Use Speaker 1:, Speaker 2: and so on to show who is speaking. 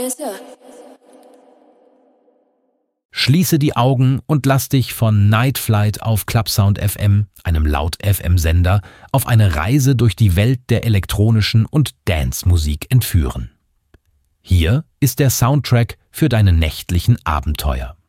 Speaker 1: Schließe die Augen und lass dich von Night Flight auf Clubsound FM, einem Laut-FM-Sender, auf eine Reise durch die Welt der elektronischen und Dance-Musik entführen. Hier ist der Soundtrack für deine nächtlichen Abenteuer.